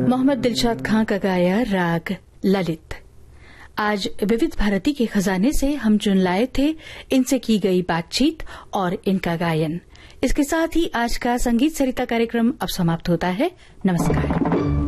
मोहम्मद दिलशाद खां का गाया राग ललित। आज विविध भारती के खजाने से हम चुन लाए थे इनसे की गई बातचीत और इनका गायन। इसके साथ ही आज का संगीत सरिता कार्यक्रम अब समाप्त होता है। नमस्कार।